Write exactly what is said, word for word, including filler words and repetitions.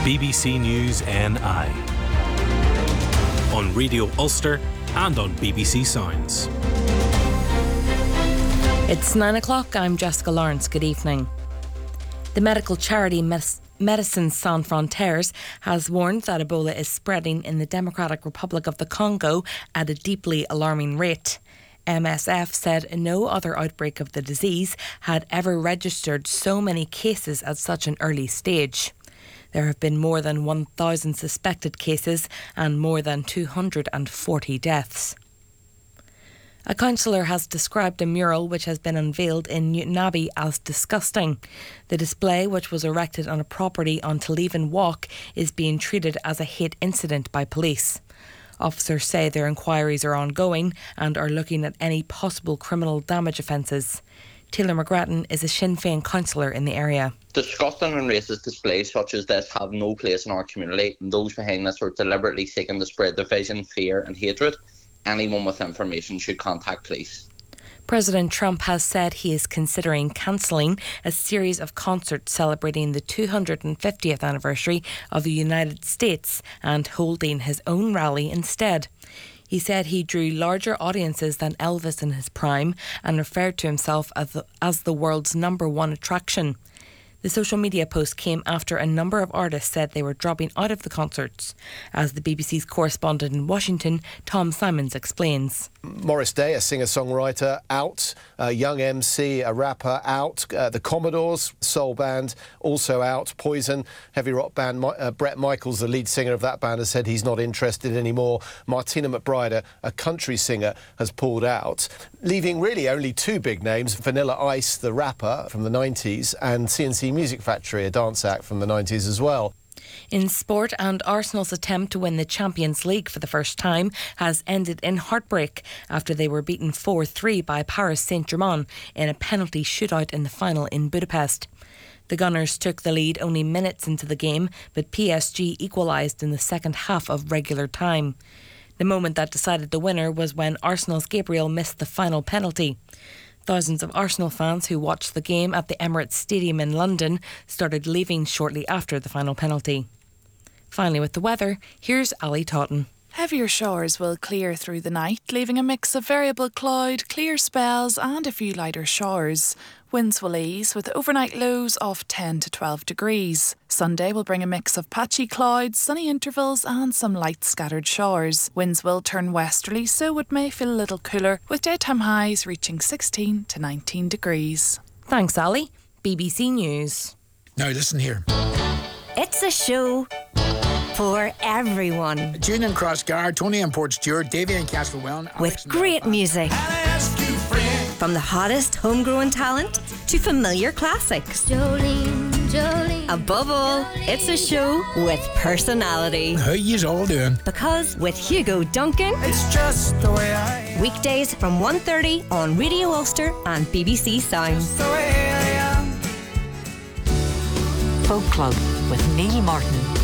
B B C News N I. On Radio Ulster and on B B C Sounds. It's nine o'clock. I'm Jessica Lawrence. Good evening. The medical charity Mes- Médecins Sans Frontières has warned that Ebola is spreading in the Democratic Republic of the Congo at a deeply alarming rate. M S F said no other outbreak of the disease had ever registered so many cases at such an early stage. There have been more than one thousand suspected cases and more than two hundred forty deaths. A councillor has described a mural which has been unveiled in Newtownabbey as disgusting. The display, which was erected on a property on Tulleven Walk, is being treated as a hate incident by police. Officers say their inquiries are ongoing and are looking at any possible criminal damage offences. Taylor McGrattan is a Sinn Féin councillor in the area. Disgusting and racist displays such as this have no place in our community, and those behind this are deliberately seeking to spread division, fear and hatred. Anyone with information should contact police. President Trump has said he is considering cancelling a series of concerts celebrating the two hundred fiftieth anniversary of the United States and holding his own rally instead. He said he drew larger audiences than Elvis in his prime and referred to himself as the, as the world's number one attraction. The social media post came after a number of artists said they were dropping out of the concerts. As the B B C's correspondent in Washington, Tom Simons explains. Morris Day, a singer-songwriter, out. A young M C, a rapper, out. Uh, the Commodores, soul band, also out. Poison, heavy rock band. Uh, Bret Michaels, the lead singer of that band, has said he's not interested anymore. Martina McBride, a, a country singer, has pulled out, leaving really only two big names, Vanilla Ice, the rapper from the nineties, and C N C Music Factory, a dance act from the nineties as well. In sport, and Arsenal's attempt to win the Champions League for the first time has ended in heartbreak after they were beaten four three by Paris Saint-Germain in a penalty shootout in the final in Budapest. The Gunners took the lead only minutes into the game, but P S G equalised in the second half of regular time. The moment that decided the winner was when Arsenal's Gabriel missed the final penalty. Thousands of Arsenal fans who watched the game at the Emirates Stadium in London started leaving shortly after the final penalty. Finally, with the weather, here's Ali Totten. Heavier showers will clear through the night, leaving a mix of variable cloud, clear spells and a few lighter showers. Winds will ease with overnight lows of ten to twelve degrees. Sunday will bring a mix of patchy clouds, sunny intervals and some light scattered showers. Winds will turn westerly, so it may feel a little cooler, with daytime highs reaching sixteen to nineteen degrees. Thanks, Ali. B B C News. Now listen here. It's a show for everyone. Julian Crossguard, Tony and Port Stewart, Davy and Castlewell. With great music. From the hottest homegrown talent to familiar classics. Jolene, Jolene, Above all, it's a show with personality. How yous all doing? Because with Hugo Duncan, it's just the way I am. Weekdays from one thirty on Radio Ulster and B B C Sounds. The way I am. Folk Club with Neil Martin.